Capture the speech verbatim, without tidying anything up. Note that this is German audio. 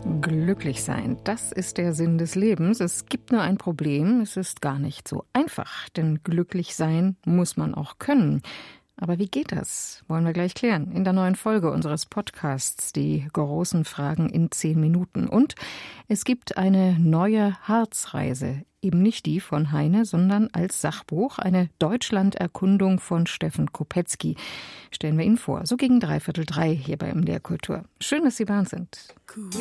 Glücklich sein, das ist der Sinn des Lebens. Es gibt nur ein Problem, es ist gar nicht so einfach, denn glücklich sein muss man auch können. Aber wie geht das? Wollen wir gleich klären in der neuen Folge unseres Podcasts, die großen Fragen in zehn Minuten. Und es gibt eine neue Harzreise, eben nicht die von Heine, sondern als Sachbuch, eine Deutschlanderkundung von Steffen Kopetzky. Stellen wir Ihnen vor, so gegen dreiviertel drei hier bei M D R Kultur. Schön, dass Sie bei uns sind. Cool.